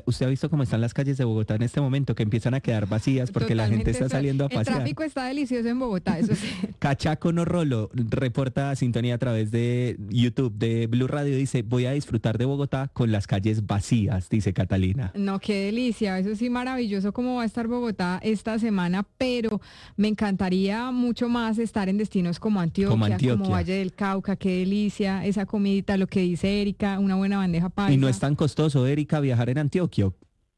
¿usted ha visto cómo están las calles de Bogotá en este momento? Que empiezan a quedar vacías porque la gente está saliendo a El pasear. tráfico está delicioso en Bogotá, eso sí. Cachaco No Rolo reporta sintonía a través de YouTube de Blue Radio. Dice, voy a disfrutar de Bogotá con las calles vacías, dice Catalina. No, qué delicia, eso sí, maravilloso cómo va a estar Bogotá esta semana, pero me encantaría mucho más estar en destinos como Antioquia, como Valle del Cauca, qué delicia, esa comidita, lo que dice Erika, una buena bandeja paisa. Y no es tan costoso, Erika, viajar en Antioquia.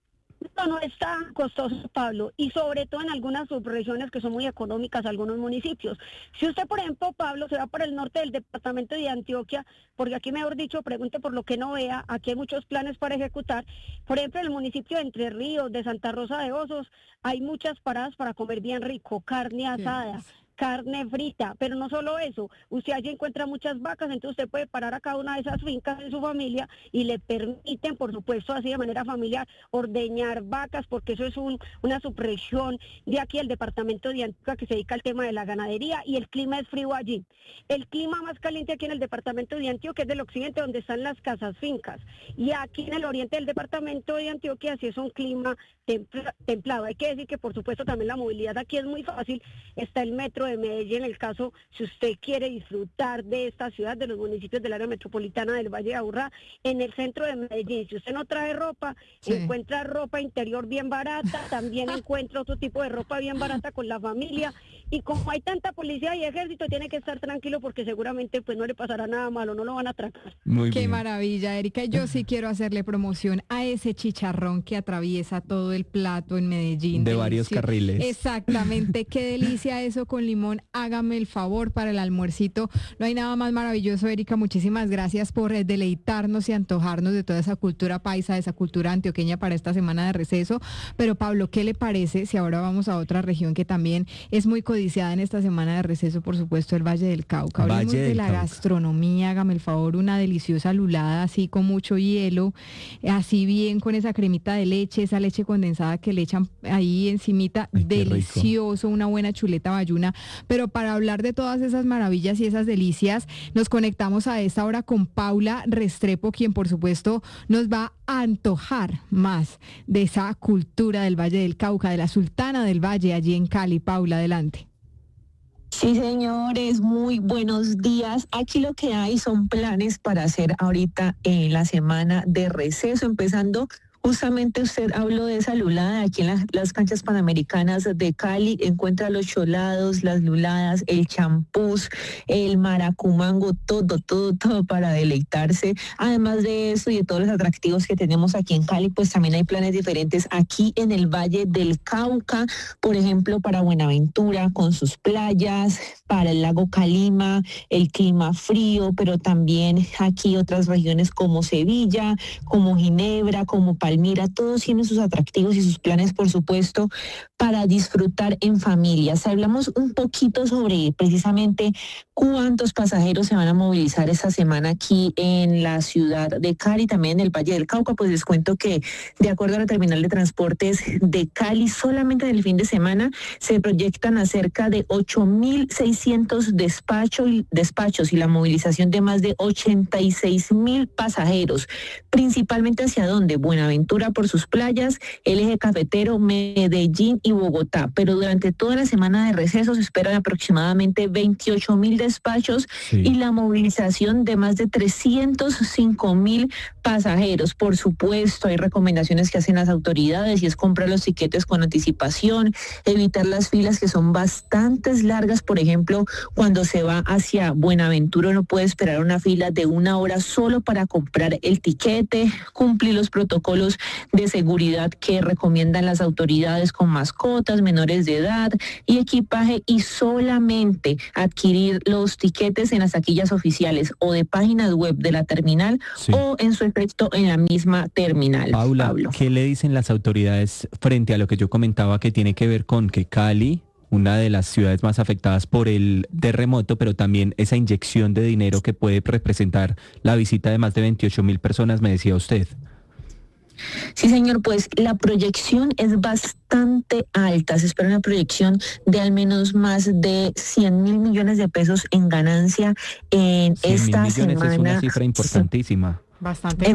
No es tan costoso, Pablo, y sobre todo en algunas subregiones que son muy económicas, algunos municipios. Si usted, por ejemplo, Pablo, se va para el norte del departamento de Antioquia, porque aquí, mejor dicho, pregunte por lo que no vea, aquí hay muchos planes para ejecutar. Por ejemplo, en el municipio de Entre Ríos, de Santa Rosa de Osos, hay muchas paradas para comer bien rico, carne asada, carne frita, pero no solo eso, usted allí encuentra muchas vacas, entonces usted puede parar a cada una de esas fincas de su familia y le permiten, por supuesto, así de manera familiar, ordeñar vacas, porque eso es una subregión de aquí, el departamento de Antioquia, que se dedica al tema de la ganadería, y el clima es frío allí. El clima más caliente aquí en el departamento de Antioquia es del occidente, donde están las casas fincas, y aquí en el oriente del departamento de Antioquia sí es un clima templado. Hay que decir que, por supuesto, también la movilidad aquí es muy fácil, está el metro de Medellín, en el caso, si usted quiere disfrutar de esta ciudad, de los municipios del área metropolitana del Valle de Aburrá, en el centro de Medellín. Si usted no trae ropa, encuentra ropa interior bien barata, también encuentra otro tipo de ropa bien barata con la familia, y como hay tanta policía y ejército, tiene que estar tranquilo porque seguramente pues no le pasará nada malo, no lo van a atracar. Qué maravilla, Erika. Yo sí quiero hacerle promoción a ese chicharrón que atraviesa todo el plato en Medellín. De varios carriles. Exactamente, qué delicia eso con limón. Hágame el favor para el almuercito. No hay nada más maravilloso, Erika. Muchísimas gracias por deleitarnos y antojarnos de toda esa cultura paisa, de esa cultura antioqueña para esta semana de receso. Pero Pablo, ¿qué le parece si ahora vamos a otra región que también es muy codiciada en esta semana de receso? Por supuesto, el Valle del Cauca. Hablemos de la gastronomía. Hágame el favor, una deliciosa lulada así con mucho hielo, así bien con esa cremita de leche, esa leche condensada que le echan ahí encimita. Ay, delicioso, una buena chuleta bayuna. Pero para hablar de todas esas maravillas y esas delicias, nos conectamos a esta hora con Paula Restrepo, quien por supuesto nos va a antojar más de esa cultura del Valle del Cauca, de la Sultana del Valle allí en Cali. Paula, adelante. Sí, señores, muy buenos días. Aquí lo que hay son planes para hacer ahorita en la semana de receso, empezando. Justamente usted habló de esa lulada aquí en las canchas panamericanas de Cali. Encuentra los cholados, las luladas, el champús, el maracumango, todo para deleitarse. Además de eso y de todos los atractivos que tenemos aquí en Cali, pues también hay planes diferentes aquí en el Valle del Cauca, por ejemplo, para Buenaventura con sus playas, para el lago Calima, el clima frío, pero también aquí otras regiones como Sevilla, como Ginebra, como Palmira, todos tienen sus atractivos y sus planes, por supuesto, para disfrutar en familias. Hablamos un poquito sobre precisamente cuántos pasajeros se van a movilizar esta semana aquí en la ciudad de Cali, también en el Valle del Cauca. Pues les cuento que, de acuerdo a la terminal de transportes de Cali, solamente en el fin de semana se proyectan a cerca de 8.600 despachos y la movilización de más de 86.000 pasajeros, principalmente hacia dónde, Buenaventura por sus playas, el eje cafetero, Medellín y Bogotá. Pero durante toda la semana de receso se esperan aproximadamente 28.000 despachos y la movilización de más de 305.000 pasajeros. Por supuesto, hay recomendaciones que hacen las autoridades y es comprar los tiquetes con anticipación, evitar las filas que son bastante largas. Por ejemplo, cuando se va hacia Buenaventura uno puede esperar una fila de 1 hora solo para comprar el tiquete, cumplir los protocolos de seguridad que recomiendan las autoridades con mascotas, menores de edad y equipaje, y solamente adquirir los tiquetes en las taquillas oficiales o de páginas web de la terminal o en su efecto en la misma terminal. Paula, Pablo, ¿qué le dicen las autoridades frente a lo que yo comentaba que tiene que ver con que Cali, una de las ciudades más afectadas por el terremoto, pero también esa inyección de dinero que puede representar la visita de más de 28.000 personas, me decía usted? Sí, señor, pues la proyección es bastante alta. Se espera una proyección de al menos más de 100.000 millones de pesos en ganancia en esta semana. Es una cifra importantísima. Bastante.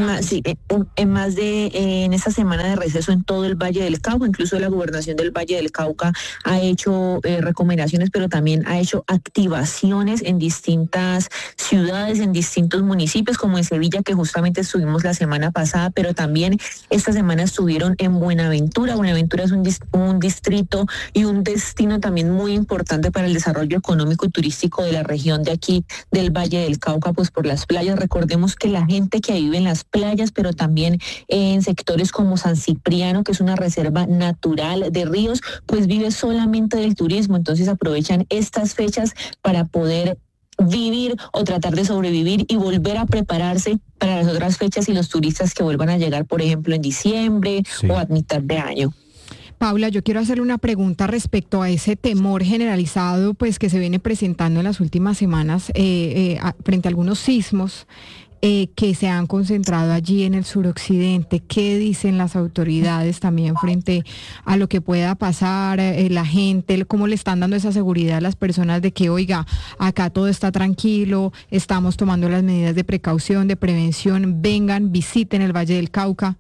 En esta semana de receso en todo el Valle del Cauca, incluso la gobernación del Valle del Cauca ha hecho recomendaciones, pero también ha hecho activaciones en distintas ciudades, en distintos municipios, como en Sevilla, que justamente estuvimos la semana pasada, pero también esta semana estuvieron en Buenaventura. Buenaventura es un distrito y un destino también muy importante para el desarrollo económico y turístico de la región de aquí, del Valle del Cauca, pues por las playas. Recordemos que la gente que vive en las playas, pero también en sectores como San Cipriano, que es una reserva natural de ríos, pues vive solamente del turismo. Entonces aprovechan estas fechas para poder vivir o tratar de sobrevivir y volver a prepararse para las otras fechas y los turistas que vuelvan a llegar, por ejemplo, en diciembre o a mitad de año. Paula, yo quiero hacerle una pregunta respecto a ese temor generalizado pues que se viene presentando en las últimas semanas frente a algunos sismos que se han concentrado allí en el suroccidente. ¿Qué dicen las autoridades también frente a lo que pueda pasar, la gente, cómo le están dando esa seguridad a las personas de que, oiga, acá todo está tranquilo, estamos tomando las medidas de precaución, de prevención, vengan, visiten el Valle del Cauca?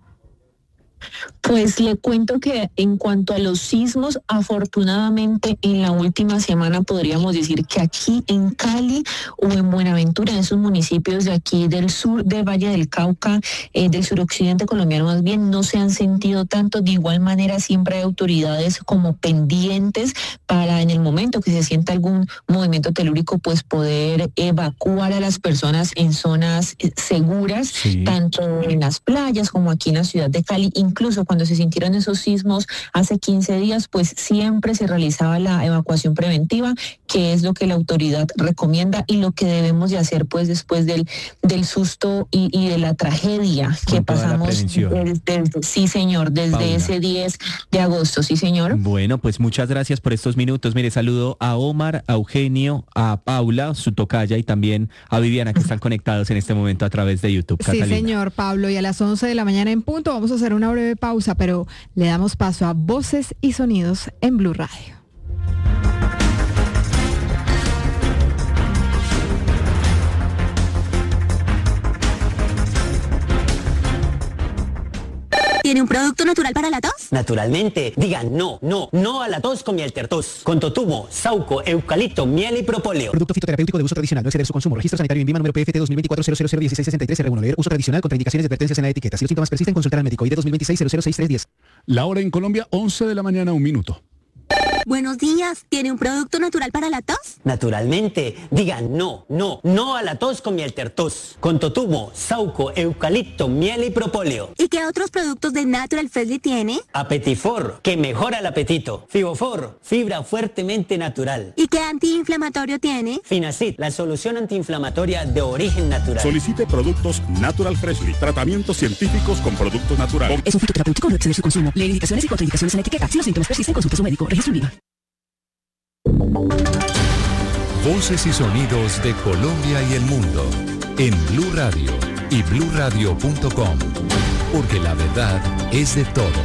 Pues le cuento que en cuanto a los sismos, afortunadamente en la última semana podríamos decir que aquí en Cali o en Buenaventura, en esos municipios de aquí del sur del Valle del Cauca, del suroccidente colombiano más bien, no se han sentido tanto. De igual manera siempre hay autoridades como pendientes para en el momento que se sienta algún movimiento telúrico, pues poder evacuar a las personas en zonas seguras, tanto en las playas como aquí en la ciudad de Cali. Incluso cuando se sintieron esos sismos hace 15 días, pues siempre se realizaba la evacuación preventiva, que es lo que la autoridad recomienda y lo que debemos de hacer pues después del susto y de la tragedia que pasamos desde Paula. Ese 10 de agosto, sí señor. Bueno, pues muchas gracias por estos minutos. Mire, saludo a Omar, a Eugenio, a Paula, su tocaya, y también a Viviana, que están conectados en este momento a través de YouTube. Sí, Catalina. señor Pablo, y a las 11 de la mañana en punto vamos a hacer una breve pausa, pero le damos paso a Voces y Sonidos en Blue Radio. ¿Tiene un producto natural para la tos? Naturalmente. Digan no a la tos con Mieltertos. Con totumo, sauco, eucalipto, miel y propóleo. Producto fitoterapéutico de uso tradicional. No exceder su consumo. Registro sanitario en INVIMA número PFT 2024-0001663-R1. Leer uso tradicional. Contraindicaciones y advertencias en la etiqueta. Si los síntomas persisten, consultar al médico. ID 2026-006310. La hora en Colombia, 11 de la mañana, 1 minuto. Buenos días. ¿Tiene un producto natural para la tos? Naturalmente. Digan no a la tos con Mieltertos. Con totumo, sauco, eucalipto, miel y propóleo. ¿Y qué otros productos de Natural Freshly tiene? Apetifor, que mejora el apetito. Fibofor, fibra fuertemente natural. ¿Y qué antiinflamatorio tiene? Finacid, la solución antiinflamatoria de origen natural. Solicite productos Natural Freshly. Tratamientos científicos con productos naturales. Es un fitoterapéutico, no exceder su consumo. Leer indicaciones y contraindicaciones en la etiqueta. Si los síntomas persisten, consulte a su médico. Registro INVIMA. Voces y sonidos de Colombia y el mundo en Blue Radio y bluradio.com, porque la verdad es de todos.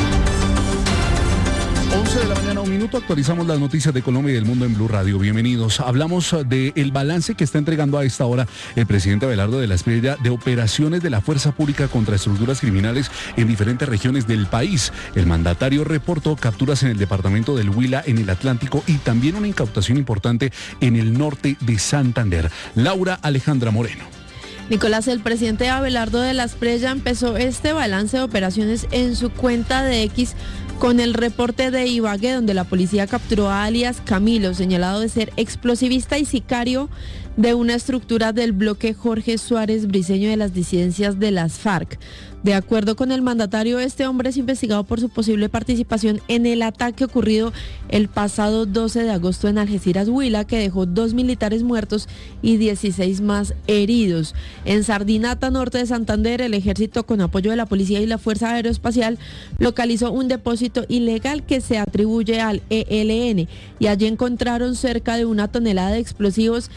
11 de la mañana, 1 minuto, actualizamos las noticias de Colombia y del mundo en Blue Radio. Bienvenidos. Hablamos del balance que está entregando a esta hora el presidente Abelardo de la Espriella de operaciones de la Fuerza Pública contra estructuras criminales en diferentes regiones del país. El mandatario reportó capturas en el departamento del Huila, en el Atlántico, y también una incautación importante en el norte de Santander. Laura Alejandra Moreno. Nicolás, el presidente Abelardo de la Espriella empezó este balance de operaciones en su cuenta de X con el reporte de Ibagué, donde la policía capturó a alias Camilo, señalado de ser explosivista y sicario de una estructura del bloque Jorge Suárez Briceño de las disidencias de las FARC. De acuerdo con el mandatario, este hombre es investigado por su posible participación en el ataque ocurrido el pasado 12 de agosto en Algeciras, Huila, que dejó 2 militares muertos y 16 más heridos. En Sardinata, norte de Santander, el ejército, con apoyo de la policía y la Fuerza Aeroespacial, localizó un depósito ilegal que se atribuye al ELN, y allí encontraron cerca de 1 tonelada de explosivos y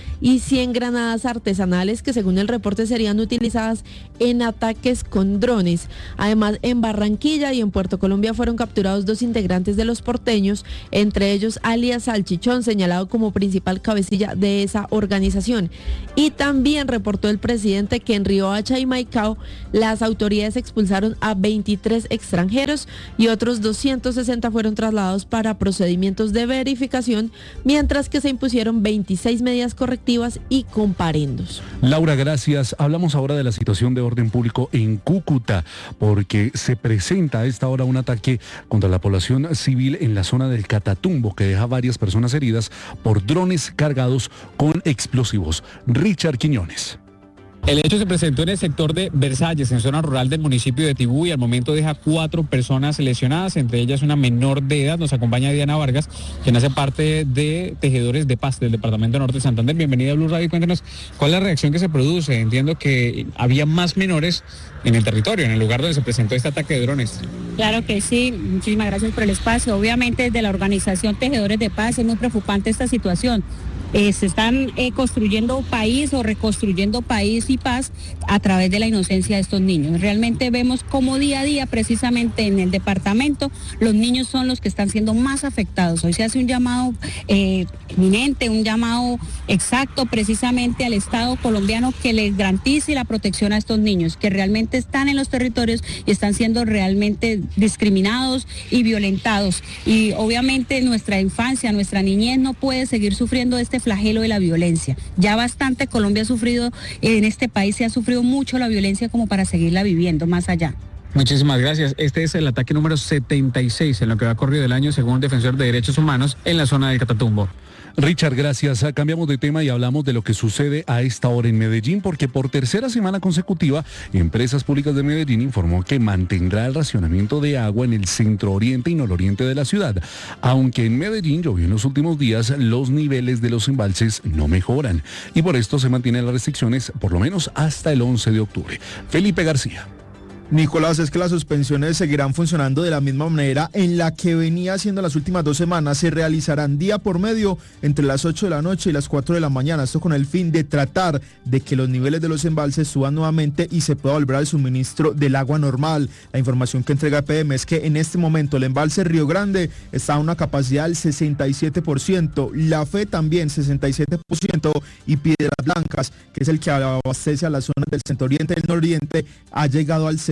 100 granadas artesanales que según el reporte serían utilizadas en ataques con drones. Además, en Barranquilla y en Puerto Colombia fueron capturados 2 integrantes de los porteños, entre ellos alias Salchichón, señalado como principal cabecilla de esa organización. Y también reportó el presidente que en Riohacha y Maicao las autoridades expulsaron a 23 extranjeros y otros 260 fueron trasladados para procedimientos de verificación, mientras que se impusieron 26 medidas correctivas y comparendos. Laura, gracias. Hablamos ahora de la situación de orden público en Cúcuta, porque se presenta a esta hora un ataque contra la población civil en la zona del Catatumbo, que deja varias personas heridas por drones cargados con explosivos. Richard Quiñones. El hecho se presentó en el sector de Versalles, en zona rural del municipio de Tibú, y al momento deja 4 personas lesionadas, entre ellas una menor de edad. Nos acompaña Diana Vargas, quien hace parte de Tejedores de Paz del Departamento Norte de Santander. Bienvenida a Blue Radio. Cuéntanos cuál es la reacción que se produce. Entiendo que había más menores en el territorio, en el lugar donde se presentó este ataque de drones. Claro que sí, muchísimas gracias por el espacio. Obviamente desde la organización Tejedores de Paz es muy preocupante esta situación. Se están construyendo país o reconstruyendo país y paz a través de la inocencia de estos niños. Realmente vemos cómo día a día, precisamente en el departamento, los niños son los que están siendo más afectados. Hoy se hace un llamado eminente, un llamado exacto precisamente al Estado colombiano que les garantice la protección a estos niños, que realmente están en los territorios y están siendo realmente discriminados y violentados. Y obviamente nuestra infancia, nuestra niñez no puede seguir sufriendo este flagelo de la violencia. Ya bastante Colombia ha sufrido, en este país se ha sufrido mucho la violencia como para seguirla viviendo más allá. Muchísimas gracias. Este es el ataque número 76 en lo que va corrido el año, según Defensor de Derechos Humanos, en la zona del Catatumbo. Richard, gracias. Cambiamos de tema y hablamos de lo que sucede a esta hora en Medellín, porque por tercera semana consecutiva, Empresas Públicas de Medellín informó que mantendrá el racionamiento de agua en el centro oriente y nororiente de la ciudad. Aunque en Medellín llovió en los últimos días, los niveles de los embalses no mejoran y por esto se mantienen las restricciones por lo menos hasta el 11 de octubre. Felipe García. Nicolás, es que las suspensiones seguirán funcionando de la misma manera en la que venía haciendo las últimas 2 semanas. Se realizarán día por medio entre las 8 de la noche y las 4 de la mañana. Esto con el fin de tratar de que los niveles de los embalses suban nuevamente y se pueda volver al suministro del agua normal. La información que entrega EPM es que en este momento el embalse Río Grande está a una capacidad del 67%, La Fe también 67% y Piedras Blancas, que es el que abastece a las zonas del centro oriente y del nororiente, ha llegado al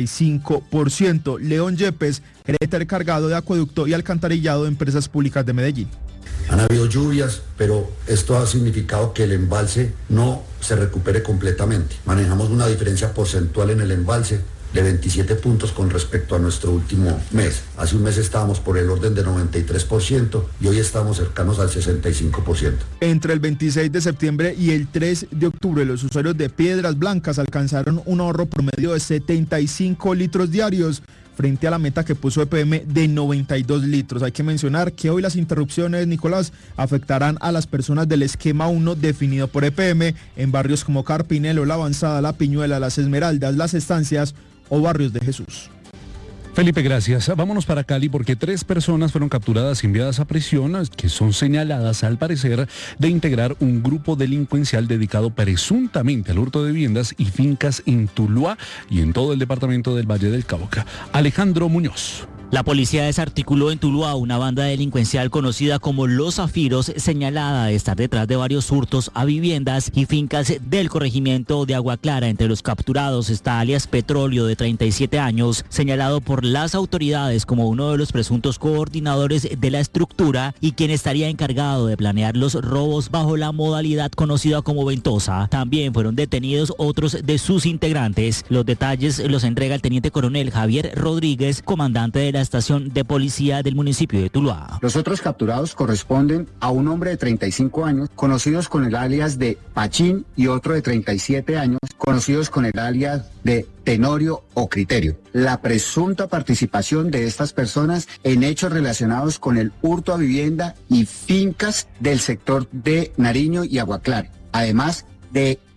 65%. León Yepes, gerente cargado de acueducto y alcantarillado de Empresas Públicas de Medellín. Han habido lluvias, pero esto ha significado que el embalse no se recupere completamente. Manejamos una diferencia porcentual en el embalse de 27 puntos con respecto a nuestro último mes. Hace un mes estábamos por el orden de 93% y hoy estamos cercanos al 65%. Entre el 26 de septiembre y el 3 de octubre, los usuarios de Piedras Blancas alcanzaron un ahorro promedio de 75 litros diarios, frente a la meta que puso EPM de 92 litros. Hay que mencionar que hoy las interrupciones, Nicolás, afectarán a las personas del esquema 1 definido por EPM en barrios como Carpinelo, La Avanzada, La Piñuela, Las Esmeraldas, Las Estancias o Barrios de Jesús. Felipe, gracias. Vámonos para Cali porque 3 personas fueron capturadas y enviadas a prisión, que son señaladas al parecer de integrar un grupo delincuencial dedicado presuntamente al hurto de viviendas y fincas en Tuluá y en todo el departamento del Valle del Cauca. Alejandro Muñoz. La policía desarticuló en Tuluá una banda delincuencial conocida como Los Zafiros, señalada de estar detrás de varios hurtos a viviendas y fincas del corregimiento de Agua Clara. Entre los capturados está alias Petróleo, de 37 años, señalado por las autoridades como uno de los presuntos coordinadores de la estructura y quien estaría encargado de planear los robos bajo la modalidad conocida como ventosa. También fueron detenidos otros de sus integrantes. Los detalles los entrega el teniente coronel Javier Rodríguez, comandante de la estación de policía del municipio de Tuluá. Los otros capturados corresponden a un hombre de 35 años, conocidos con el alias de Pachín, y otro de 37 años, conocidos con el alias de Tenorio o Criterio. La presunta participación de estas personas en hechos relacionados con el hurto a vivienda y fincas del sector de Nariño y Agua Clara, además de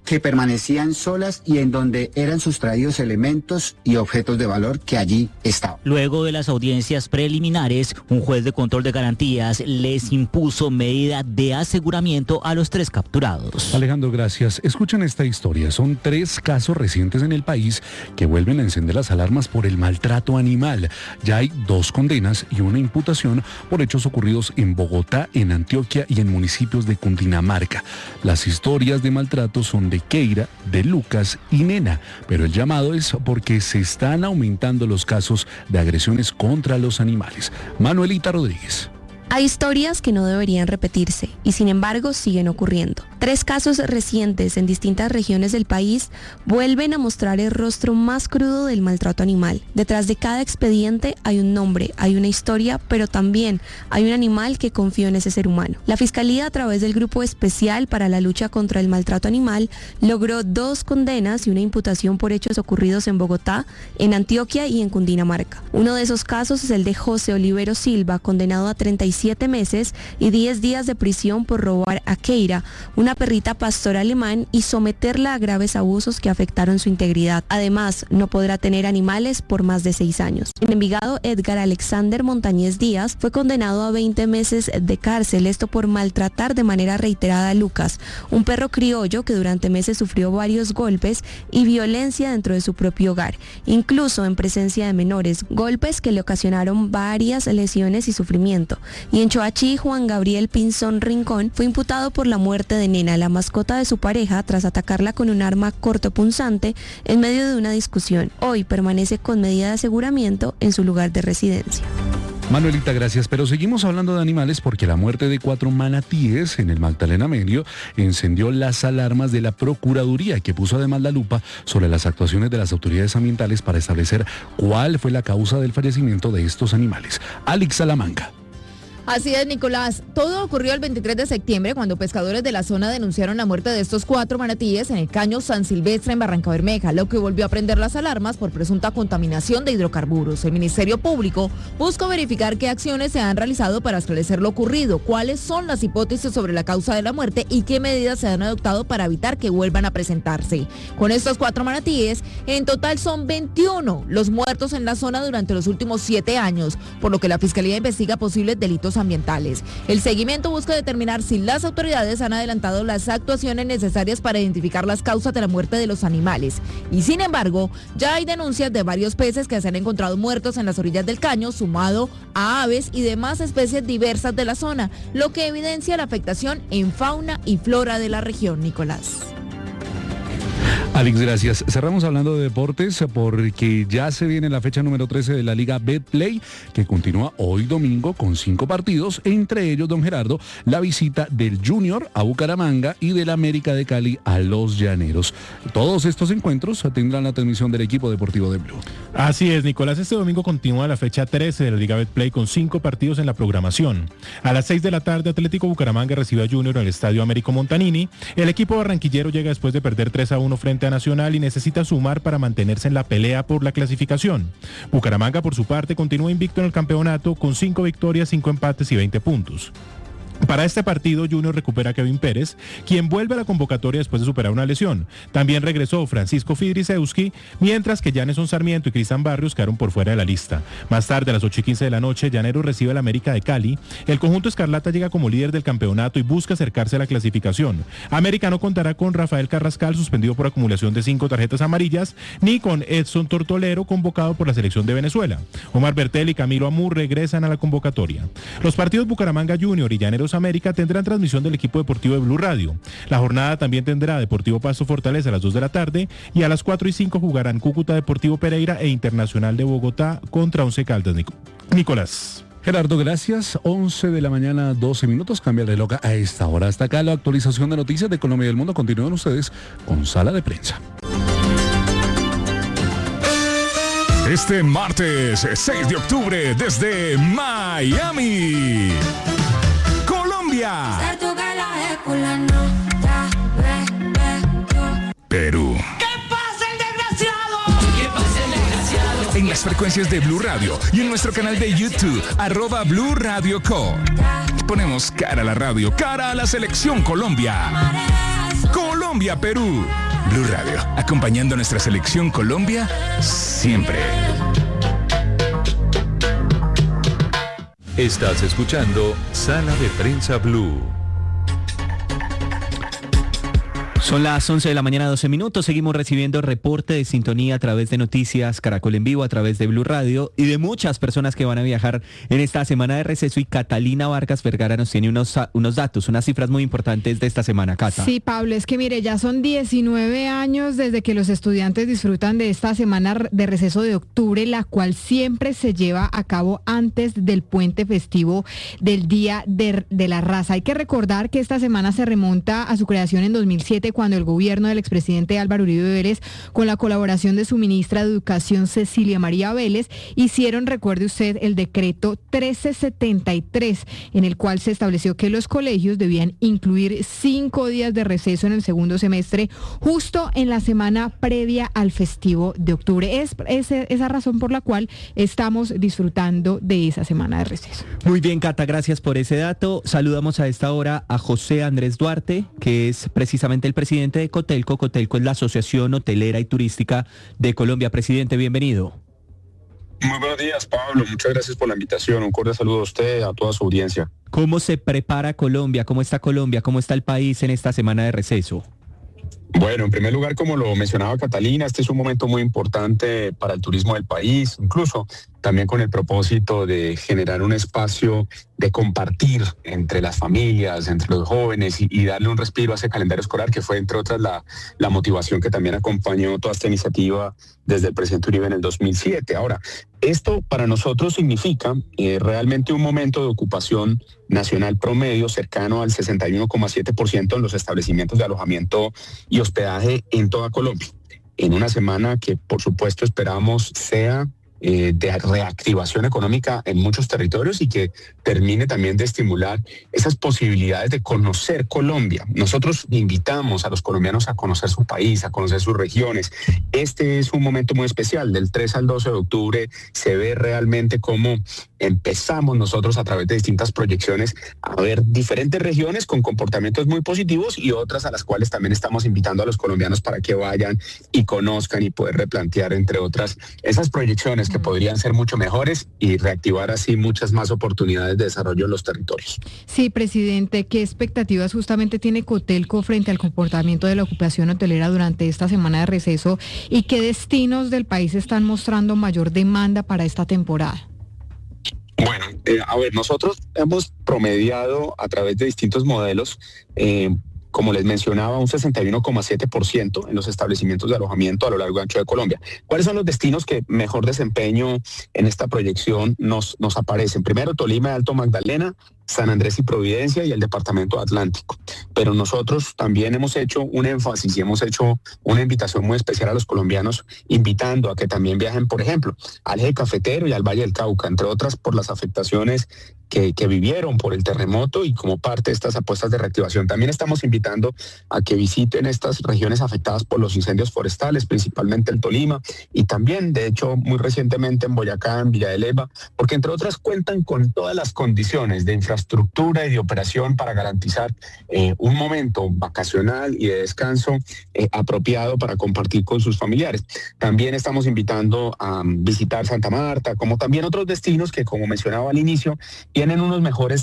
que permanecían solas y en donde eran sustraídos elementos y objetos de valor que allí estaban. Luego de las audiencias preliminares, un juez de control de garantías les impuso medida de aseguramiento a los 3 capturados. Alejandro, gracias. Escuchen esta historia. Son 3 casos recientes en el país que vuelven a encender las alarmas por el maltrato animal. Ya hay 2 condenas y una imputación por hechos ocurridos en Bogotá, en Antioquia y en municipios de Cundinamarca. Las historias de maltrato son de Keira, de Lucas y Nena, pero el llamado es porque se están aumentando los casos de agresiones contra los animales. Manuelita Rodríguez. Hay historias que no deberían repetirse y sin embargo siguen ocurriendo. 3 casos recientes en distintas regiones del país vuelven a mostrar el rostro más crudo del maltrato animal. Detrás de cada expediente hay un nombre, hay una historia, pero también hay un animal que confió en ese ser humano. La Fiscalía, a través del Grupo Especial para la Lucha contra el Maltrato Animal, logró 2 condenas y una imputación por hechos ocurridos en Bogotá, en Antioquia y en Cundinamarca. Uno de esos casos es el de José Olivero Silva, condenado a 37 meses y 10 días de prisión por robar a Keira, una perrita pastor alemán, y someterla a graves abusos que afectaron su integridad. Además, no podrá tener animales por más de 6 años. En Envigado, Edgar Alexander Montañez Díaz fue condenado a 20 meses de cárcel, esto por maltratar de manera reiterada a Lucas, un perro criollo que durante meses sufrió varios golpes y violencia dentro de su propio hogar, incluso en presencia de menores, golpes que le ocasionaron varias lesiones y sufrimiento. Y en Choachí, Juan Gabriel Pinzón Rincón fue imputado por la muerte de Nena, la mascota de su pareja, tras atacarla con un arma cortopunzante en medio de una discusión. Hoy permanece con medida de aseguramiento en su lugar de residencia. Manuelita, gracias, pero seguimos hablando de animales porque la muerte de 4 manatíes en el Magdalena Medio encendió las alarmas de la Procuraduría, que puso además la lupa sobre las actuaciones de las autoridades ambientales para establecer cuál fue la causa del fallecimiento de estos animales. Alex Salamanca. Así es, Nicolás. Todo ocurrió el 23 de septiembre cuando pescadores de la zona denunciaron la muerte de estos 4 manatíes en el caño San Silvestre en Barrancabermeja, lo que volvió a prender las alarmas por presunta contaminación de hidrocarburos. El Ministerio Público busca verificar qué acciones se han realizado para esclarecer lo ocurrido, cuáles son las hipótesis sobre la causa de la muerte y qué medidas se han adoptado para evitar que vuelvan a presentarse. Con estos 4 manatíes, en total son 21 los muertos en la zona durante los últimos 7 años, por lo que la Fiscalía investiga posibles delitos ambientales. El seguimiento busca determinar si las autoridades han adelantado las actuaciones necesarias para identificar las causas de la muerte de los animales. Y sin embargo, ya hay denuncias de varios peces que se han encontrado muertos en las orillas del caño, sumado a aves y demás especies diversas de la zona, lo que evidencia la afectación en fauna y flora de la región, Nicolás. Alex, gracias. Cerramos hablando de deportes porque ya se viene la fecha número 13 de la Liga Betplay, que continúa hoy domingo con 5 partidos, entre ellos, don Gerardo, la visita del Junior a Bucaramanga y del América de Cali a Los Llaneros. Todos estos encuentros tendrán la transmisión del equipo deportivo de Blue. Así es, Nicolás. Este domingo continúa la fecha 13 de la Liga Betplay con 5 partidos en la programación. A las 6 de la tarde, Atlético Bucaramanga recibe a Junior en el Estadio Américo Montanini. El equipo barranquillero llega después de perder 3-1 frente a Nacional y necesita sumar para mantenerse en la pelea por la clasificación. Bucaramanga, por su parte, continúa invicto en el campeonato con 5 victorias, 5 empates y 20 puntos. Para este partido, Junior recupera a Kevin Pérez, quien vuelve a la convocatoria después de superar una lesión. También regresó Francisco Fidrisewski, mientras que Janeson Sarmiento y Cristian Barrios quedaron por fuera de la lista. Más tarde, a las 8:15 de la noche, Llaneros recibe al América de Cali. El conjunto escarlata llega como líder del campeonato y busca acercarse a la clasificación. América no contará con Rafael Carrascal, suspendido por acumulación de 5 tarjetas amarillas, ni con Edson Tortolero, convocado por la selección de Venezuela. Omar Bertel y Camilo Amur regresan a la convocatoria. Los partidos Bucaramanga Junior y Llaneros América tendrán transmisión del equipo deportivo de Blue Radio. La jornada también tendrá Deportivo Pasto Fortaleza a las 2 de la tarde y a las 4:05 jugarán Cúcuta Deportivo Pereira e Internacional de Bogotá contra Once Caldas. Nicolás. Gerardo, gracias. 11 de la mañana, 12 minutos. Cambia el reloj a esta hora. Hasta acá la actualización de noticias de Colombia y del mundo. Continúen ustedes con Sala de Prensa. Este martes 6 de octubre desde Miami, Colombia, Perú. ¿Qué pasa el desgraciado? ¿Qué pasa el desgraciado? En las frecuencias de Blue Radio y en nuestro canal de YouTube, @Blue Radio Co. Ponemos cara a la radio, cara a la selección Colombia. Colombia-Perú. Blue Radio, acompañando a nuestra selección Colombia siempre. Estás escuchando Sala de Prensa Blue. Son las 11 de la mañana, 12 minutos. Seguimos recibiendo reporte de sintonía a través de Noticias Caracol en Vivo, a través de Blue Radio y de muchas personas que van a viajar en esta semana de receso. Y Catalina Vargas Vergara nos tiene unos datos, unas cifras muy importantes de esta semana, Cata. Sí, Pablo, es que mire, ya son 19 años desde que los estudiantes disfrutan de esta semana de receso de octubre, la cual siempre se lleva a cabo antes del puente festivo del Día de la Raza. Hay que recordar que esta semana se remonta a su creación en 2007, cuando el gobierno del expresidente Álvaro Uribe Vélez, con la colaboración de su ministra de Educación Cecilia María Vélez, hicieron, recuerde usted, el decreto 1373, en el cual se estableció que los colegios debían incluir 5 días de receso en el segundo semestre, justo en la semana previa al festivo de octubre. Es esa razón por la cual estamos disfrutando de esa semana de receso. Muy bien, Cata, gracias por ese dato. Saludamos a esta hora a José Andrés Duarte, que es precisamente el presidente de Cotelco. Cotelco es la Asociación Hotelera y Turística de Colombia. Presidente, bienvenido. Muy buenos días, Pablo. Muchas gracias por la invitación. Un cordial saludo a usted, a toda su audiencia. ¿Cómo se prepara Colombia? ¿Cómo está Colombia? ¿Cómo está el país en esta semana de receso? Bueno, en primer lugar, como lo mencionaba Catalina, este es un momento muy importante para el turismo del país, incluso también con el propósito de generar un espacio de compartir entre las familias, entre los jóvenes y darle un respiro a ese calendario escolar, que fue, entre otras, la motivación que también acompañó toda esta iniciativa desde el presidente Uribe en el 2007. Ahora, esto para nosotros significa realmente un momento de ocupación nacional promedio cercano al 61,7% en los establecimientos de alojamiento y hospedaje en toda Colombia, en una semana que por supuesto esperamos sea de reactivación económica en muchos territorios y que termine también de estimular esas posibilidades de conocer Colombia. Nosotros invitamos a los colombianos a conocer su país, a conocer sus regiones. Este es un momento muy especial. Del 3 al 12 de octubre se ve realmente cómo empezamos nosotros a través de distintas proyecciones a ver diferentes regiones con comportamientos muy positivos y otras a las cuales también estamos invitando a los colombianos para que vayan y conozcan y poder replantear, entre otras, esas proyecciones que podrían ser mucho mejores y reactivar así muchas más oportunidades de desarrollo en los territorios. Sí, presidente, ¿qué expectativas justamente tiene Cotelco frente al comportamiento de la ocupación hotelera durante esta semana de receso y qué destinos del país están mostrando mayor demanda para esta temporada? Bueno, a ver, nosotros hemos promediado a través de distintos modelos, como les mencionaba, un 61,7% en los establecimientos de alojamiento a lo largo y ancho de Colombia. ¿Cuáles son los destinos que mejor desempeño en esta proyección nos aparecen? Primero, Tolima y Alto Magdalena, San Andrés y Providencia y el departamento Atlántico. Pero nosotros también hemos hecho un énfasis y hemos hecho una invitación muy especial a los colombianos, invitando a que también viajen, por ejemplo, al Eje Cafetero y al Valle del Cauca, entre otras por las afectaciones que vivieron por el terremoto y como parte de estas apuestas de reactivación. También estamos invitando a que visiten estas regiones afectadas por los incendios forestales, principalmente el Tolima y también, de hecho, muy recientemente en Boyacá, en Villa de Leyva, porque entre otras cuentan con todas las condiciones de infraestructura y de operación para garantizar un momento vacacional y de descanso apropiado para compartir con sus familiares. También estamos invitando a visitar Santa Marta, como también otros destinos que, como mencionaba al inicio, tienen unos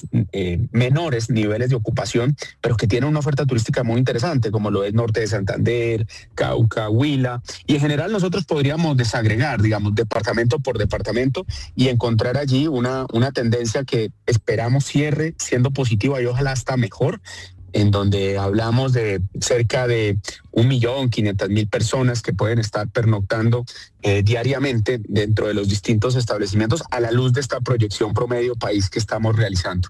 menores niveles de ocupación, pero que tienen una oferta turística muy interesante, como lo es Norte de Santander, Cauca, Huila, y en general nosotros podríamos desagregar, digamos, departamento por departamento y encontrar allí una tendencia que esperamos cierre siendo positiva y ojalá hasta mejor, en donde hablamos de cerca de 1.500.000 personas que pueden estar pernoctando diariamente dentro de los distintos establecimientos a la luz de esta proyección promedio país que estamos realizando.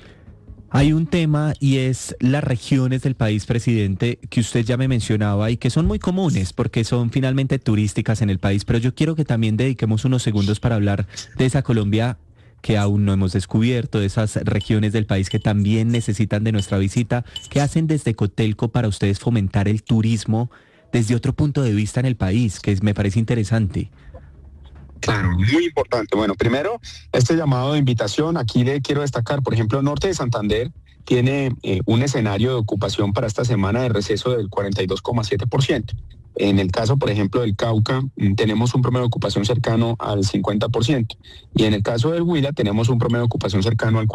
Hay un tema y es las regiones del país, presidente, que usted ya me mencionaba y que son muy comunes porque son finalmente turísticas en el país, pero yo quiero que también dediquemos unos segundos para hablar de esa Colombia que aún no hemos descubierto, de esas regiones del país que también necesitan de nuestra visita. ¿Qué hacen desde Cotelco para ustedes fomentar el turismo desde otro punto de vista en el país, que me parece interesante? Claro, muy importante. Bueno, primero, este llamado de invitación, aquí le quiero destacar, por ejemplo, Norte de Santander tiene un escenario de ocupación para esta semana de receso del 42,7%. En el caso, por ejemplo, del Cauca, tenemos un promedio de ocupación cercano al 50%. Y en el caso del Huila, tenemos un promedio de ocupación cercano al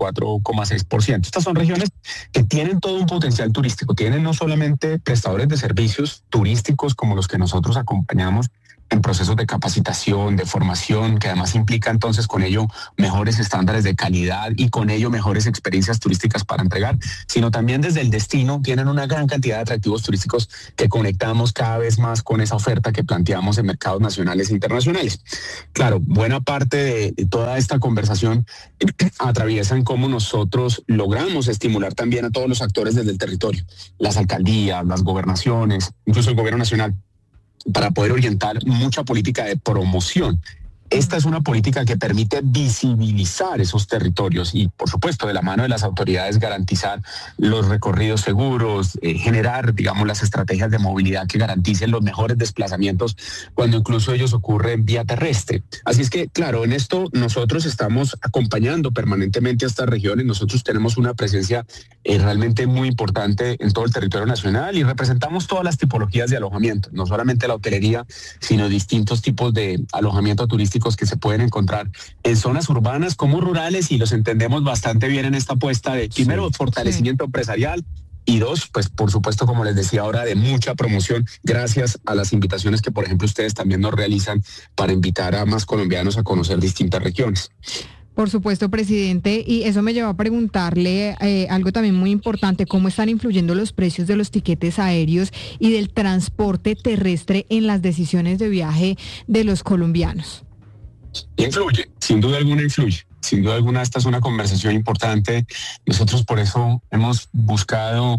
44,6%. Estas son regiones que tienen todo un potencial turístico. Tienen no solamente prestadores de servicios turísticos como los que nosotros acompañamos en procesos de capacitación, de formación, que además implica entonces con ello mejores estándares de calidad y con ello mejores experiencias turísticas para entregar, sino también desde el destino tienen una gran cantidad de atractivos turísticos que conectamos cada vez más con esa oferta que planteamos en mercados nacionales e internacionales. Claro, buena parte de toda esta conversación atraviesa en cómo nosotros logramos estimular también a todos los actores desde el territorio, las alcaldías, las gobernaciones, incluso el gobierno nacional, para poder orientar mucha política de promoción. Esta es una política que permite visibilizar esos territorios y, por supuesto, de la mano de las autoridades, garantizar los recorridos seguros, generar, digamos, las estrategias de movilidad que garanticen los mejores desplazamientos cuando incluso ellos ocurren vía terrestre. Así es que, claro, en esto nosotros estamos acompañando permanentemente a estas regiones. Nosotros tenemos una presencia realmente muy importante en todo el territorio nacional y representamos todas las tipologías de alojamiento, no solamente la hotelería, sino distintos tipos de alojamiento turístico que se pueden encontrar en zonas urbanas como rurales y los entendemos bastante bien en esta apuesta de, primero, fortalecimiento empresarial y dos, pues por supuesto, como les decía ahora, de mucha promoción gracias a las invitaciones que, por ejemplo, ustedes también nos realizan para invitar a más colombianos a conocer distintas regiones. Por supuesto, presidente, y eso me lleva a preguntarle algo también muy importante, ¿cómo están influyendo los precios de los tiquetes aéreos y del transporte terrestre en las decisiones de viaje de los colombianos? Influye, sin duda alguna influye. Sin duda alguna esta es una conversación importante. Nosotros por eso hemos buscado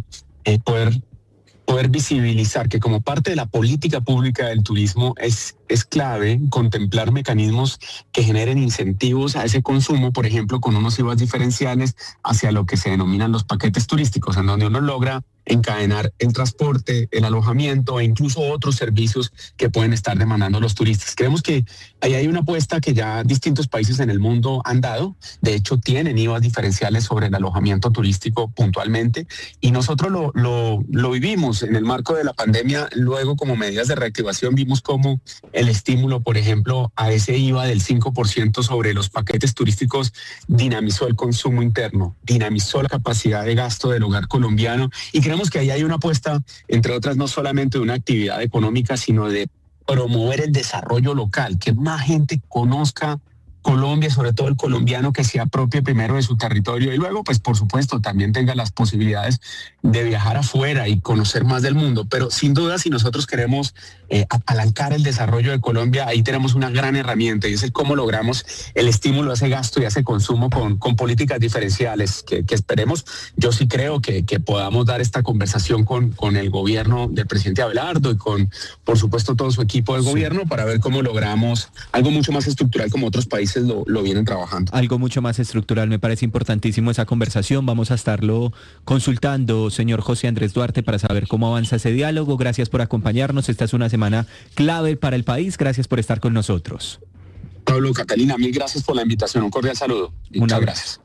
poder visibilizar que como parte de la política pública del turismo es clave contemplar mecanismos que generen incentivos a ese consumo, por ejemplo, con unos IVAs diferenciales hacia lo que se denominan los paquetes turísticos, en donde uno logra encadenar el transporte, el alojamiento e incluso otros servicios que pueden estar demandando los turistas. Creemos que ahí hay una apuesta que ya distintos países en el mundo han dado. De hecho, tienen IVAs diferenciales sobre el alojamiento turístico puntualmente y nosotros lo vivimos en el marco de la pandemia. Luego, como medidas de reactivación, vimos cómo el estímulo, por ejemplo, a ese IVA del 5% sobre los paquetes turísticos dinamizó el consumo interno, dinamizó la capacidad de gasto del hogar colombiano y creemos que ahí hay una apuesta, entre otras, no solamente de una actividad económica, sino de promover el desarrollo local, que más gente conozca Colombia, sobre todo el colombiano, que se apropie primero de su territorio y luego, pues por supuesto, también tenga las posibilidades de viajar afuera y conocer más del mundo. Pero sin duda, si nosotros queremos apalancar el desarrollo de Colombia, ahí tenemos una gran herramienta y es el cómo logramos el estímulo a ese gasto y a ese consumo con políticas diferenciales que esperemos. Yo sí creo que podamos dar esta conversación con el gobierno del presidente Abelardo y con, por supuesto, todo su equipo de gobierno para ver cómo logramos algo mucho más estructural como otros países lo vienen trabajando. Algo mucho más estructural, me parece importantísimo esa conversación. Vamos a estarlo consultando, señor José Andrés Duarte, para saber cómo avanza ese diálogo. Gracias por acompañarnos. Esta es una semana clave para el país. Gracias por estar con nosotros. Pablo, Catalina, mil gracias por la invitación. Un cordial saludo. Muchas gracias.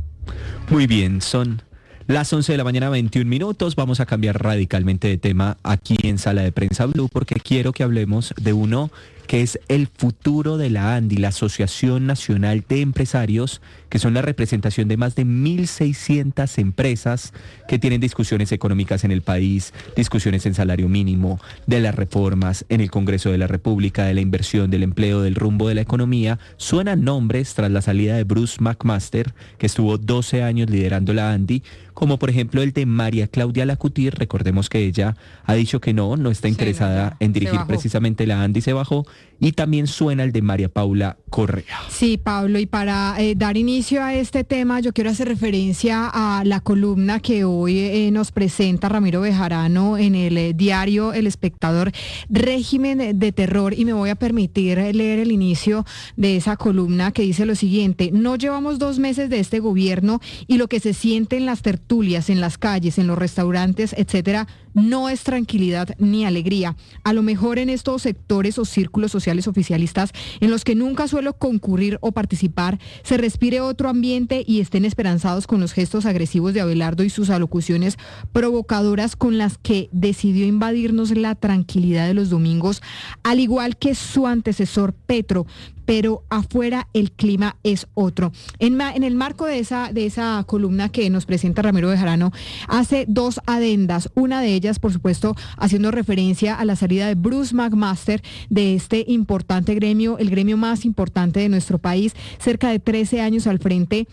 Muy bien, son las 11 de la mañana, 21 minutos. Vamos a cambiar radicalmente de tema aquí en Sala de Prensa Blue, porque quiero que hablemos de uno que es el futuro de la ANDI, la Asociación Nacional de Empresarios, que son la representación de más de 1.600 empresas que tienen discusiones económicas en el país, discusiones en salario mínimo, de las reformas en el Congreso de la República, de la inversión, del empleo, del rumbo de la economía. Suenan nombres tras la salida de Bruce McMaster, que estuvo 12 años liderando la ANDI, como por ejemplo el de María Claudia Lacutir. Recordemos que ella ha dicho que no está interesada en dirigir precisamente la ANDI, se bajó. Y también suena el de María Paula Correa. Sí, Pablo, y para dar inicio a este tema, yo quiero hacer referencia a la columna que hoy nos presenta Ramiro Bejarano en el diario El Espectador, Régimen de Terror, y me voy a permitir leer el inicio de esa columna que dice lo siguiente: no llevamos 2 meses de este gobierno y lo que se siente en las tertulias, en las calles, en los restaurantes, etcétera, no es tranquilidad ni alegría. A lo mejor en estos sectores o círculos círculos sociales oficialistas en los que nunca suelo concurrir o participar, se respire otro ambiente y estén esperanzados con los gestos agresivos de Abelardo y sus alocuciones provocadoras con las que decidió invadirnos la tranquilidad de los domingos, al igual que su antecesor Petro, pero afuera el clima es otro. En el marco de esa columna que nos presenta Ramiro Bejarano, hace dos adendas, una de ellas, por supuesto, haciendo referencia a la salida de Bruce McMaster de este importante gremio, el gremio más importante de nuestro país, cerca de 13 años al frente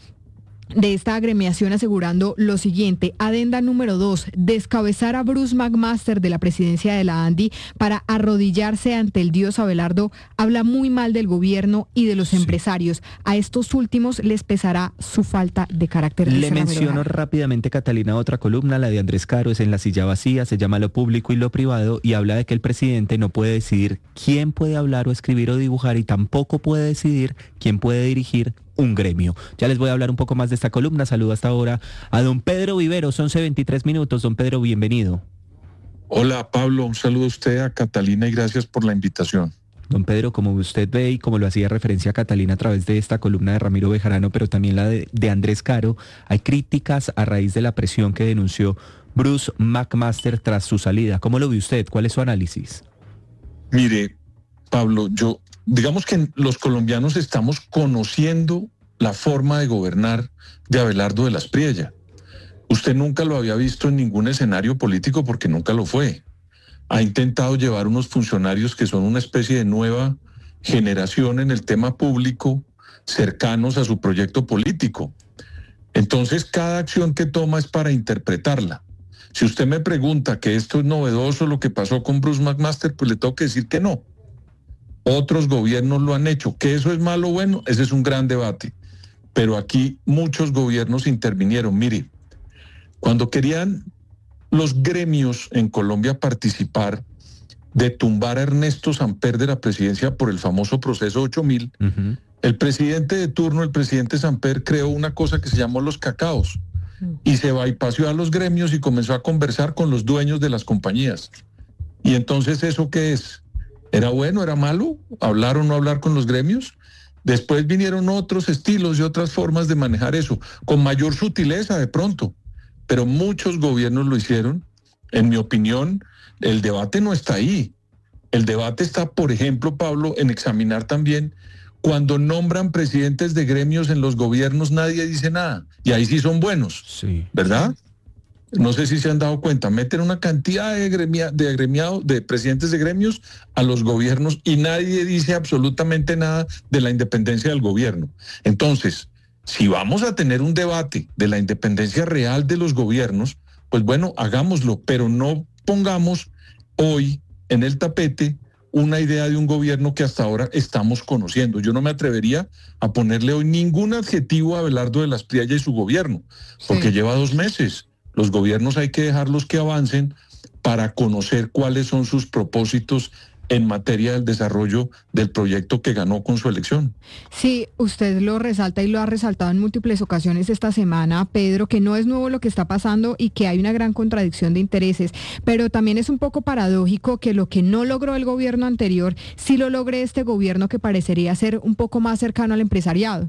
de esta agremiación, asegurando lo siguiente: adenda número 2, descabezar a Bruce McMaster de la presidencia de la ANDI para arrodillarse ante el dios Abelardo habla muy mal del gobierno y de los empresarios. A estos últimos les pesará su falta de carácter. Le menciono rápidamente, Catalina, otra columna, la de Andrés Caro, es en La Silla Vacía, se llama Lo Público y lo Privado, y habla de que el presidente no puede decidir quién puede hablar o escribir o dibujar, y tampoco puede decidir quién puede dirigir un gremio. Ya les voy a hablar un poco más de esta columna. Saludo hasta ahora a don Pedro Viveros, 11:23 minutos. Don Pedro, bienvenido. Hola, Pablo, un saludo a usted, a Catalina, y gracias por la invitación. Don Pedro, como usted ve y como lo hacía referencia a Catalina a través de esta columna de Ramiro Bejarano, pero también la de Andrés Caro, hay críticas a raíz de la presión que denunció Bruce McMaster tras su salida. ¿Cómo lo ve usted? ¿Cuál es su análisis? Mire, Pablo, digamos que los colombianos estamos conociendo la forma de gobernar de Abelardo de la Espriella. Usted nunca lo había visto en ningún escenario político porque nunca lo fue. Ha intentado llevar unos funcionarios que son una especie de nueva generación en el tema público, cercanos a su proyecto político. Entonces, cada acción que toma es para interpretarla. Si usted me pregunta que esto es novedoso, lo que pasó con Bruce McMaster, pues le tengo que decir que no. Otros gobiernos lo han hecho. ¿Que eso es malo o bueno? Ese es un gran debate. Pero aquí muchos gobiernos intervinieron. Mire, cuando querían los gremios en Colombia participar de tumbar a Ernesto Samper de la presidencia por el famoso proceso 8000, el presidente de turno, el presidente Samper, creó una cosa que se llamó los cacaos y se bypaseó a los gremios y comenzó a conversar con los dueños de las compañías. Y entonces, ¿eso qué es? ¿Era bueno, era malo hablar o no hablar con los gremios? Después vinieron otros estilos y otras formas de manejar eso, con mayor sutileza de pronto, pero muchos gobiernos lo hicieron. En mi opinión, el debate no está ahí. El debate está, por ejemplo, Pablo, en examinar también cuando nombran presidentes de gremios en los gobiernos, nadie dice nada, y ahí sí son buenos, sí, ¿verdad? No sé si se han dado cuenta, meten una cantidad de presidentes de gremios a los gobiernos y nadie dice absolutamente nada de la independencia del gobierno. Entonces, si vamos a tener un debate de la independencia real de los gobiernos, pues bueno, hagámoslo, pero no pongamos hoy en el tapete una idea de un gobierno que hasta ahora estamos conociendo. Yo no me atrevería a ponerle hoy ningún adjetivo a Abelardo de la Espriella y su gobierno, porque lleva 2 meses. Los gobiernos hay que dejarlos que avancen para conocer cuáles son sus propósitos en materia del desarrollo del proyecto que ganó con su elección. Sí, usted lo resalta y lo ha resaltado en múltiples ocasiones esta semana, Pedro, que no es nuevo lo que está pasando y que hay una gran contradicción de intereses, pero también es un poco paradójico que lo que no logró el gobierno anterior, sí lo logre este gobierno que parecería ser un poco más cercano al empresariado.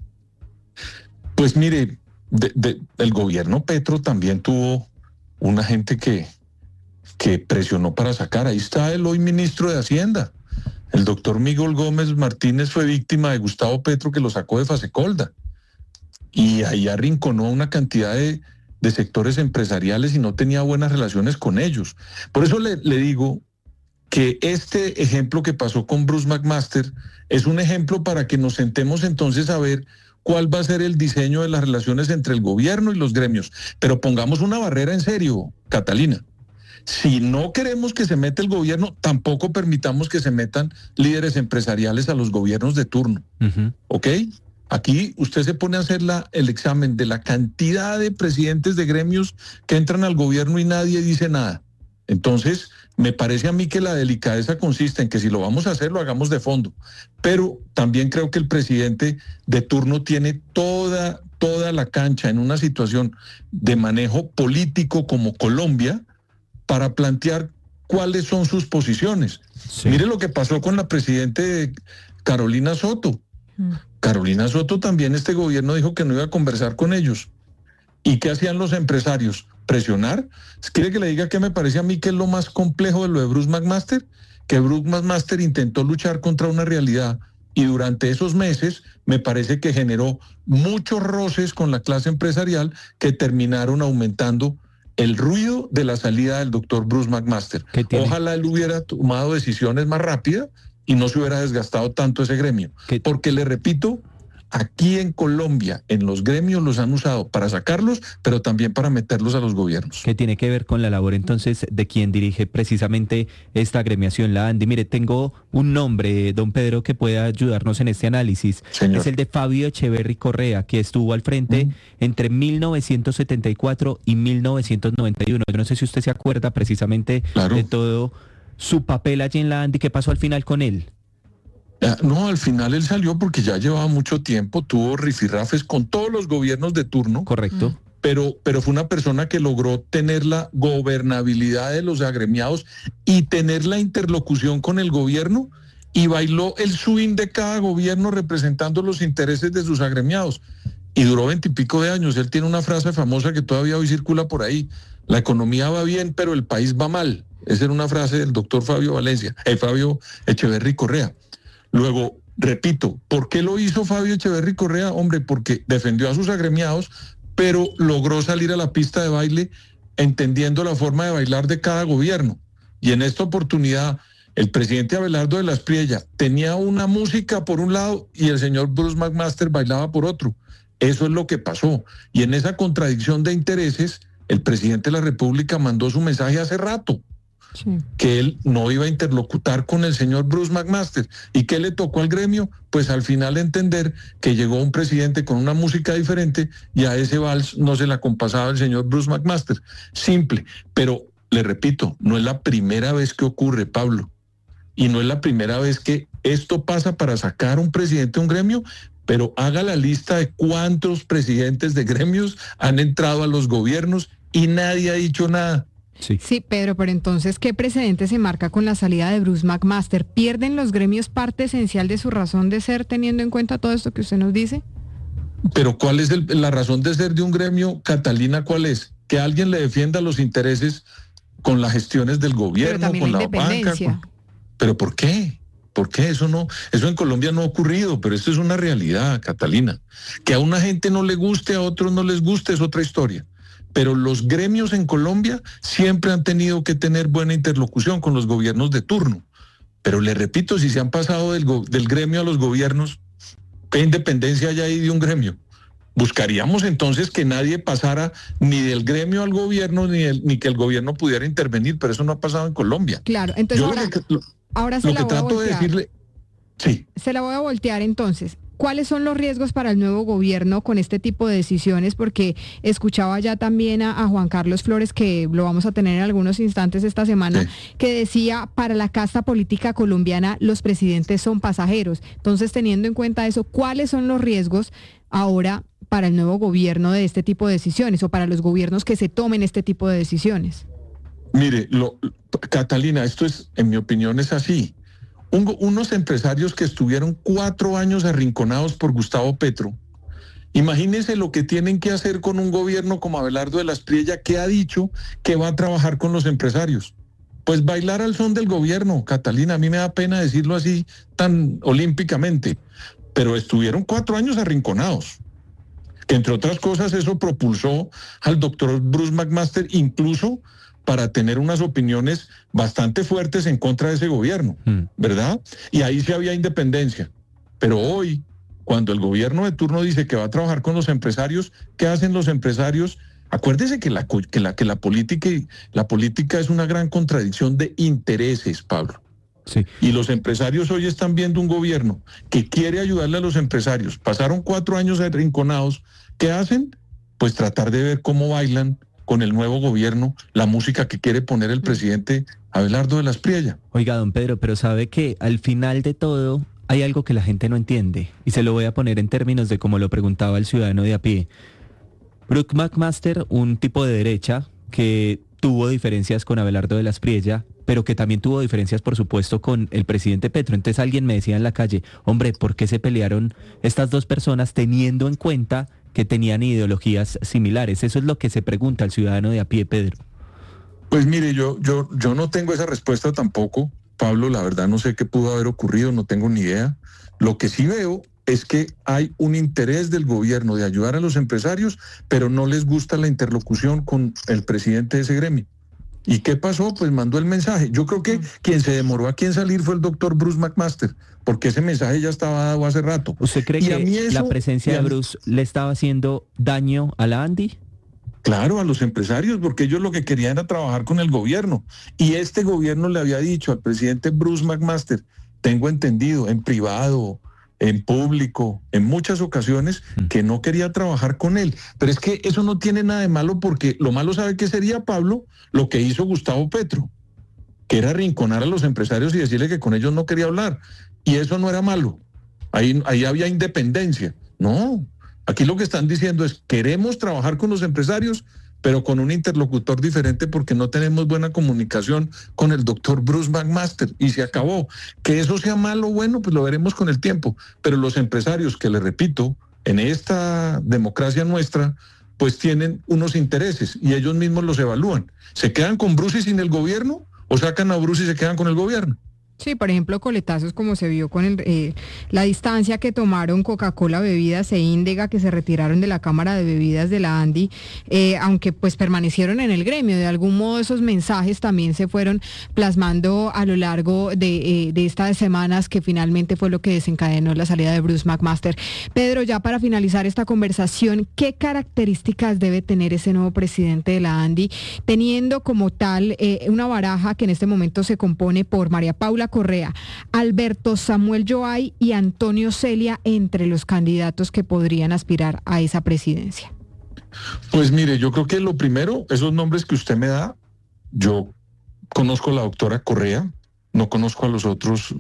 Pues mire, el gobierno Petro también tuvo una gente que presionó para sacar. Ahí está el hoy ministro de Hacienda. El doctor Miguel Gómez Martínez fue víctima de Gustavo Petro, que lo sacó de Fasecolda. Y ahí arrinconó una cantidad de sectores empresariales y no tenía buenas relaciones con ellos. Por eso le digo que este ejemplo que pasó con Bruce McMaster es un ejemplo para que nos sentemos entonces a ver cuál va a ser el diseño de las relaciones entre el gobierno y los gremios. Pero pongamos una barrera en serio, Catalina. Si no queremos que se meta el gobierno, tampoco permitamos que se metan líderes empresariales a los gobiernos de turno. ¿Ok? Aquí usted se pone a hacer el examen de la cantidad de presidentes de gremios que entran al gobierno y nadie dice nada. Entonces, me parece a mí que la delicadeza consiste en que si lo vamos a hacer, lo hagamos de fondo. Pero también creo que el presidente de turno tiene toda la cancha en una situación de manejo político como Colombia para plantear cuáles son sus posiciones. Sí. Mire lo que pasó con la presidente Carolina Soto. Carolina Soto también, este gobierno dijo que no iba a conversar con ellos. ¿Y qué hacían los empresarios? ¿Presionar? ¿Quiere que le diga qué me parece a mí que es lo más complejo de lo de Bruce McMaster? Que Bruce McMaster intentó luchar contra una realidad y durante esos meses me parece que generó muchos roces con la clase empresarial que terminaron aumentando el ruido de la salida del doctor Bruce McMaster. Ojalá él hubiera tomado decisiones más rápidas y no se hubiera desgastado tanto ese gremio. Porque le repito, aquí en Colombia, en los gremios los han usado para sacarlos, pero también para meterlos a los gobiernos. ¿Qué tiene que ver con la labor entonces de quien dirige precisamente esta agremiación, la ANDI? Mire, tengo un nombre, don Pedro, que pueda ayudarnos en este análisis. Señor. Es el de Fabio Echeverry Correa, que estuvo al frente entre 1974 y 1991. Yo no sé si usted se acuerda precisamente de todo su papel allí en la ANDI. ¿Qué pasó al final con él? No, al final él salió porque ya llevaba mucho tiempo, tuvo rifirrafes con todos los gobiernos de turno. Correcto. Pero fue una persona que logró tener la gobernabilidad de los agremiados y tener la interlocución con el gobierno y bailó el swing de cada gobierno representando los intereses de sus agremiados. Y duró 20 y pico de años. Él tiene una frase famosa que todavía hoy circula por ahí: la economía va bien, pero el país va mal. Esa era una frase del doctor Fabio Echeverry Correa. Luego, repito, ¿por qué lo hizo Fabio Echeverry Correa? Hombre, porque defendió a sus agremiados, pero logró salir a la pista de baile entendiendo la forma de bailar de cada gobierno. Y en esta oportunidad, el presidente Abelardo de la Espriella tenía una música por un lado y el señor Bruce McMaster bailaba por otro. Eso es lo que pasó. Y en esa contradicción de intereses, el presidente de la República mandó su mensaje hace rato. Sí. Que él no iba a interlocutar con el señor Bruce McMaster. ¿Y qué le tocó al gremio? Pues al final entender que llegó un presidente con una música diferente y a ese vals no se la compasaba el señor Bruce McMaster. Simple. Pero le repito, no es la primera vez que ocurre, Pablo. Y no es la primera vez que esto pasa para sacar a un presidente de un gremio, pero haga la lista de cuántos presidentes de gremios han entrado a los gobiernos y nadie ha dicho nada. Sí, Pedro, pero entonces, ¿qué precedente se marca con la salida de Bruce McMaster? ¿Pierden los gremios parte esencial de su razón de ser teniendo en cuenta todo esto que usted nos dice? Pero ¿cuál es la razón de ser de un gremio, Catalina? ¿Cuál es? Que alguien le defienda los intereses con las gestiones del gobierno, con la banca. ¿Pero por qué? ¿Por qué? Eso en Colombia no ha ocurrido, pero esto es una realidad, Catalina. Que a una gente no le guste, a otros no les guste, es otra historia. Pero los gremios en Colombia siempre han tenido que tener buena interlocución con los gobiernos de turno. Pero le repito, si se han pasado del gremio a los gobiernos, ¿qué independencia hay ahí de un gremio? Buscaríamos entonces que nadie pasara ni del gremio al gobierno, ni que el gobierno pudiera intervenir, pero eso no ha pasado en Colombia. Claro, entonces ahora se la voy a voltear. Sí. Se la voy a voltear entonces. ¿Cuáles son los riesgos para el nuevo gobierno con este tipo de decisiones? Porque escuchaba ya también a Juan Carlos Flores, que lo vamos a tener en algunos instantes esta semana, que decía, para la casta política colombiana los presidentes son pasajeros. Entonces, teniendo en cuenta eso, ¿cuáles son los riesgos ahora para el nuevo gobierno de este tipo de decisiones o para los gobiernos que se tomen este tipo de decisiones? Mire, Catalina, esto es, en mi opinión, es así. Unos empresarios que estuvieron 4 años arrinconados por Gustavo Petro. Imagínense lo que tienen que hacer con un gobierno como Abelardo de la Espriella, que ha dicho que va a trabajar con los empresarios. Pues bailar al son del gobierno, Catalina. A mí me da pena decirlo así tan olímpicamente, pero estuvieron 4 años arrinconados. Que entre otras cosas eso propulsó al doctor Bruce McMaster incluso para tener unas opiniones bastante fuertes en contra de ese gobierno, ¿verdad? Y ahí sí había independencia. Pero hoy, cuando el gobierno de turno dice que va a trabajar con los empresarios, ¿qué hacen los empresarios? Acuérdese que la política es una gran contradicción de intereses, Pablo. Sí. Y los empresarios hoy están viendo un gobierno que quiere ayudarle a los empresarios. Pasaron 4 años arrinconados. ¿Qué hacen? Pues tratar de ver cómo bailan con el nuevo gobierno la música que quiere poner el presidente Abelardo de la Espriella. Oiga, don Pedro, pero sabe que al final de todo hay algo que la gente no entiende, y se lo voy a poner en términos de como lo preguntaba el ciudadano de a pie. Bruce McMaster, un tipo de derecha que tuvo diferencias con Abelardo de la Espriella, pero que también tuvo diferencias, por supuesto, con el presidente Petro. Entonces alguien me decía en la calle, hombre, ¿por qué se pelearon estas dos personas teniendo en cuenta que tenían ideologías similares? Eso es lo que se pregunta al ciudadano de a pie, Pedro. Pues mire, yo no tengo esa respuesta tampoco, Pablo, la verdad no sé qué pudo haber ocurrido, no tengo ni idea. Lo que sí veo es que hay un interés del gobierno de ayudar a los empresarios, pero no les gusta la interlocución con el presidente de ese gremio. ¿Y qué pasó? Pues mandó el mensaje. Yo creo que quien se demoró aquí en salir fue el doctor Bruce McMaster, porque ese mensaje ya estaba dado hace rato. ¿Usted cree que la presencia de Bruce le estaba haciendo daño a la ANDI? Claro, a los empresarios, porque ellos lo que querían era trabajar con el gobierno. Y este gobierno le había dicho al presidente Bruce McMaster, tengo entendido, en privado, en público, en muchas ocasiones, que no quería trabajar con él. Pero es que eso no tiene nada de malo, porque lo malo, ¿sabe qué sería, Pablo? Lo que hizo Gustavo Petro, que era arrinconar a los empresarios y decirle que con ellos no quería hablar. Y eso no era malo. Ahí había independencia. No, aquí lo que están diciendo es, queremos trabajar con los empresarios, pero con un interlocutor diferente porque no tenemos buena comunicación con el doctor Bruce McMaster, y se acabó. Que eso sea malo, bueno, pues lo veremos con el tiempo, pero los empresarios, que les repito, en esta democracia nuestra, pues tienen unos intereses y ellos mismos los evalúan. ¿Se quedan con Bruce y sin el gobierno o sacan a Bruce y se quedan con el gobierno? Sí, por ejemplo, coletazos como se vio con la distancia que tomaron Coca-Cola Bebidas e Índega, que se retiraron de la Cámara de Bebidas de la ANDI, aunque pues permanecieron en el gremio. De algún modo esos mensajes también se fueron plasmando a lo largo de estas semanas, que finalmente fue lo que desencadenó la salida de Bruce McMaster. Pedro, ya para finalizar esta conversación, ¿qué características debe tener ese nuevo presidente de la ANDI, teniendo como tal una baraja que en este momento se compone por María Paula Correa, Alberto Samuel Yoay y Antonio Celia entre los candidatos que podrían aspirar a esa presidencia? Pues mire, yo creo que lo primero, esos nombres que usted me da, yo conozco a la doctora Correa, no conozco a los otros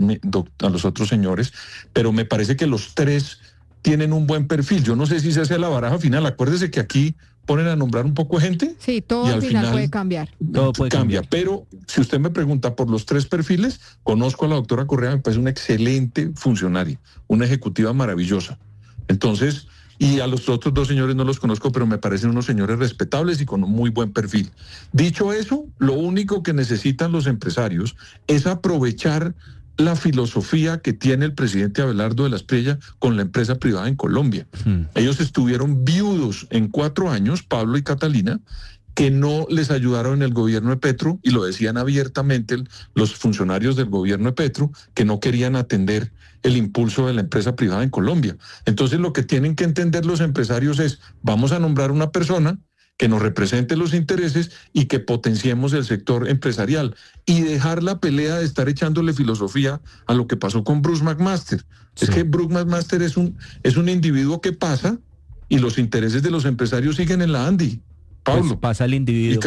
señores, pero me parece que los tres tienen un buen perfil. Yo no sé si se hace la baraja final. Acuérdese que aquí ponen a nombrar un poco de gente. Sí, todo al final puede cambiar. Todo puede cambiar. Pero si usted me pregunta por los tres perfiles, conozco a la doctora Correa, me parece una excelente funcionaria, una ejecutiva maravillosa. Entonces, y a los otros dos señores no los conozco, pero me parecen unos señores respetables y con un muy buen perfil. Dicho eso, lo único que necesitan los empresarios es aprovechar la filosofía que tiene el presidente Abelardo de la Espriella con la empresa privada en Colombia. Ellos estuvieron viudos en 4 años, Pablo y Catalina, que no les ayudaron en el gobierno de Petro, y lo decían abiertamente los funcionarios del gobierno de Petro, que no querían atender el impulso de la empresa privada en Colombia. Entonces lo que tienen que entender los empresarios es, vamos a nombrar una persona que nos represente los intereses y que potenciemos el sector empresarial, y dejar la pelea de estar echándole filosofía a lo que pasó con Bruce McMaster. Sí. Es que Bruce McMaster es un individuo que pasa y los intereses de los empresarios siguen en la ANDI. Pablo. Pues pasa el individuo,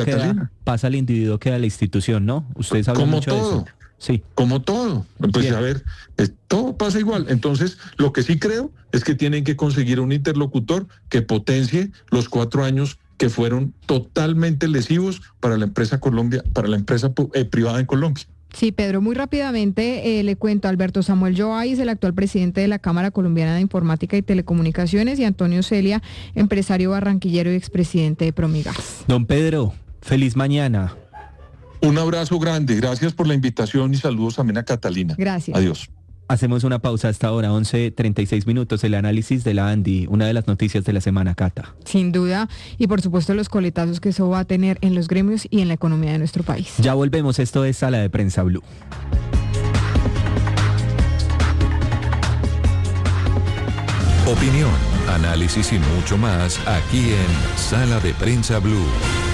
queda la institución, ¿no? Ustedes hablan como mucho todo. de eso. Sí. Como todo. Pues bien. A ver, todo pasa igual. Entonces, lo que sí creo es que tienen que conseguir un interlocutor que potencie los 4 años que fueron totalmente lesivos para la empresa privada en Colombia. Sí, Pedro, muy rápidamente le cuento, Alberto Samuel Yoay es el actual presidente de la Cámara Colombiana de Informática y Telecomunicaciones, y Antonio Celia, empresario barranquillero y expresidente de Promigas. Don Pedro, feliz mañana. Un abrazo grande, gracias por la invitación y saludos también a Catalina. Gracias. Adiós. Hacemos una pausa hasta ahora, 11:36 minutos, el análisis de la ANDI, una de las noticias de la semana, Cata. Sin duda, y por supuesto los coletazos que eso va a tener en los gremios y en la economía de nuestro país. Ya volvemos, esto es Sala de Prensa Blue. Opinión, análisis y mucho más aquí en Sala de Prensa Blue.